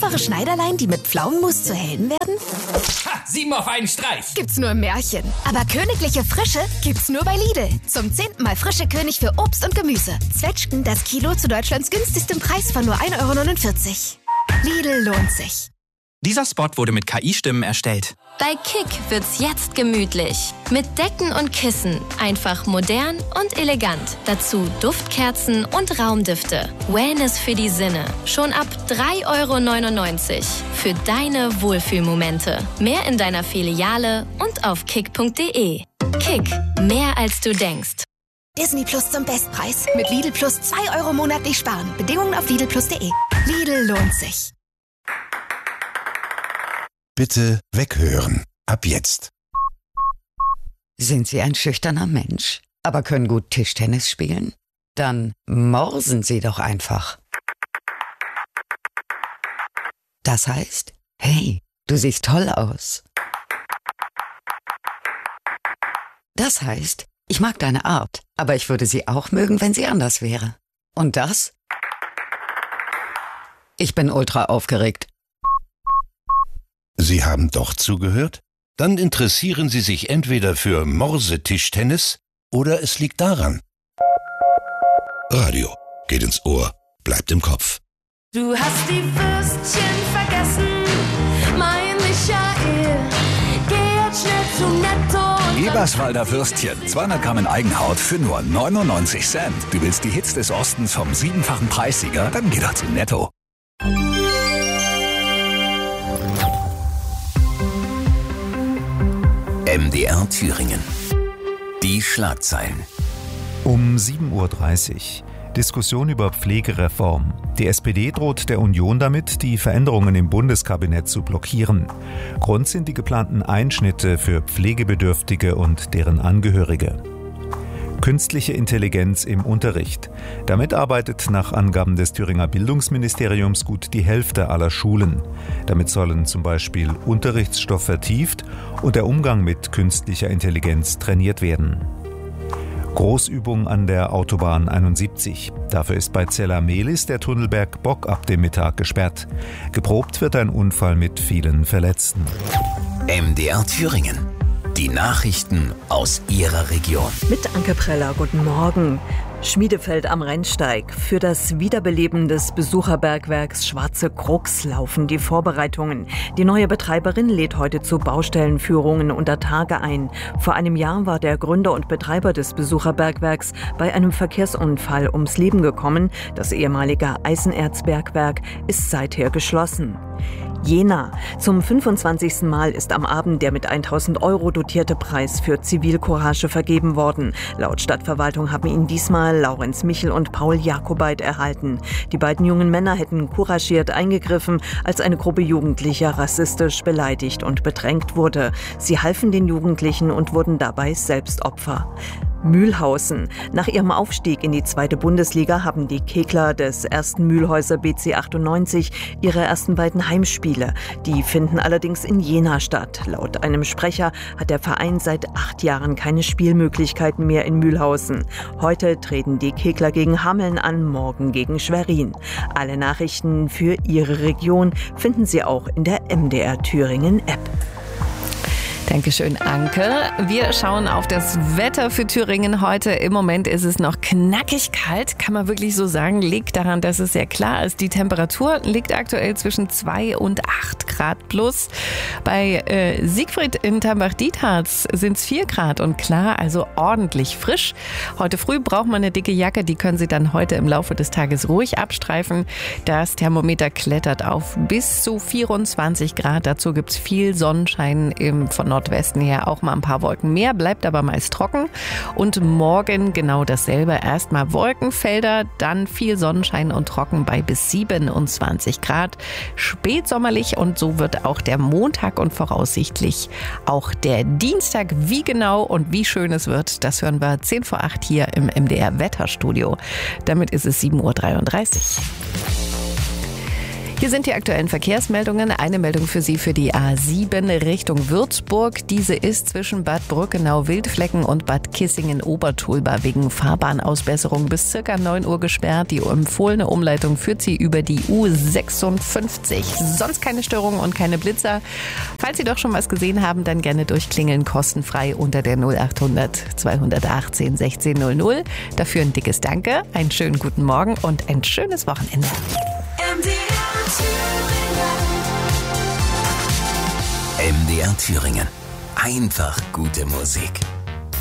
einfache Schneiderlein, die mit Pflaumenmus zu Helden werden? Ha, 7 auf einen Streich. Gibt's nur im Märchen. Aber königliche Frische gibt's nur bei Lidl. Zum 10. Mal frische König für Obst und Gemüse. Zwetschgen das Kilo zu Deutschlands günstigstem Preis von nur 1,49 €. Lidl lohnt sich. Dieser Spot wurde mit KI-Stimmen erstellt. Bei Kick wird's jetzt gemütlich. Mit Decken und Kissen. Einfach modern und elegant. Dazu Duftkerzen und Raumdüfte. Wellness für die Sinne. Schon ab 3,99 € für deine Wohlfühlmomente. Mehr in deiner Filiale und auf kick.de. Kick, mehr als du denkst. Disney Plus zum Bestpreis. Mit Lidl Plus 2 € monatlich sparen. Bedingungen auf lidlplus.de. Lidl lohnt sich. Bitte weghören. Ab jetzt. Sind Sie ein schüchterner Mensch, aber können gut Tischtennis spielen? Dann morsen Sie doch einfach. Das heißt, hey, du siehst toll aus. Das heißt, ich mag deine Art, aber ich würde sie auch mögen, wenn sie anders wäre. Und das? Ich bin ultra aufgeregt. Sie haben doch zugehört? Dann interessieren Sie sich entweder für Morsetischtennis oder es liegt daran. Radio geht ins Ohr, bleibt im Kopf. Du hast die Würstchen vergessen, mein Michael. Geh jetzt schnell zu Netto. Eberswalder Würstchen, 200 Gramm in Eigenhaut für nur 99 Cent. Du willst die Hits des Ostens vom 7-fachen Preissieger? Dann geh doch zu Netto. MDR Thüringen. Die Schlagzeilen. Um 7:30 Uhr. Diskussion über Pflegereform. Die SPD droht der Union damit, die Veränderungen im Bundeskabinett zu blockieren. Grund sind die geplanten Einschnitte für Pflegebedürftige und deren Angehörige. Künstliche Intelligenz im Unterricht. Damit arbeitet nach Angaben des Thüringer Bildungsministeriums gut die Hälfte aller Schulen. Damit sollen zum Beispiel Unterrichtsstoff vertieft und der Umgang mit künstlicher Intelligenz trainiert werden. Großübung an der Autobahn 71. Dafür ist bei Zella-Mehlis der Tunnelberg Bock ab dem Mittag gesperrt. Geprobt wird ein Unfall mit vielen Verletzten. MDR Thüringen. Die Nachrichten aus Ihrer Region. Mit Anke Preller, guten Morgen. Schmiedefeld am Rennsteig. Für das Wiederbeleben des Besucherbergwerks Schwarze Krux laufen die Vorbereitungen. Die neue Betreiberin lädt heute zu Baustellenführungen unter Tage ein. Vor einem Jahr war der Gründer und Betreiber des Besucherbergwerks bei einem Verkehrsunfall ums Leben gekommen. Das ehemalige Eisenerzbergwerk ist seither geschlossen. Jena. Zum 25. Mal ist am Abend der mit 1.000 € dotierte Preis für Zivilcourage vergeben worden. Laut Stadtverwaltung haben ihn diesmal Laurenz Michel und Paul Jakobait erhalten. Die beiden jungen Männer hätten couragiert eingegriffen, als eine Gruppe Jugendlicher rassistisch beleidigt und bedrängt wurde. Sie halfen den Jugendlichen und wurden dabei selbst Opfer. Mühlhausen. Nach ihrem Aufstieg in die 2. Bundesliga haben die Kegler des 1. Mühlhäuser BC 98 ihre ersten beiden Heimspiele. Die finden allerdings in Jena statt. Laut einem Sprecher hat der Verein seit 8 Jahren keine Spielmöglichkeiten mehr in Mühlhausen. Heute treten die Kegler gegen Hameln an, morgen gegen Schwerin. Alle Nachrichten für Ihre Region finden Sie auch in der MDR Thüringen App. Dankeschön, Anke. Wir schauen auf das Wetter für Thüringen heute. Im Moment ist es noch knackig kalt, kann man wirklich so sagen. Liegt daran, dass es sehr klar ist. Die Temperatur liegt aktuell zwischen 2 und 8 Grad plus. Bei Siegfried in Tambach-Dietharz sind es 4 Grad und klar, also ordentlich frisch. Heute früh braucht man eine dicke Jacke. Die können Sie dann heute im Laufe des Tages ruhig abstreifen. Das Thermometer klettert auf bis zu 24 Grad. Dazu gibt es viel Sonnenschein von Nordwesten her, auch mal ein paar Wolken mehr, bleibt aber meist trocken. Und morgen genau dasselbe. Erstmal Wolkenfelder, dann viel Sonnenschein und trocken bei bis 27 Grad. Spätsommerlich und so wird auch der Montag und voraussichtlich auch der Dienstag. Wie genau und wie schön es wird, das hören wir 10 vor 8 hier im MDR Wetterstudio. Damit ist es 7:33 Uhr. Hier sind die aktuellen Verkehrsmeldungen. Eine Meldung für Sie für die A7 Richtung Würzburg. Diese ist zwischen Bad Brückenau-Wildflecken und Bad Kissingen-Obertulba wegen Fahrbahnausbesserung bis ca. 9 Uhr gesperrt. Die empfohlene Umleitung führt Sie über die U56. Sonst keine Störungen und keine Blitzer. Falls Sie doch schon was gesehen haben, dann gerne durchklingeln, kostenfrei unter der 0800 218 1600. Dafür ein dickes Danke, einen schönen guten Morgen und ein schönes Wochenende. MDR Thüringen. Einfach gute Musik.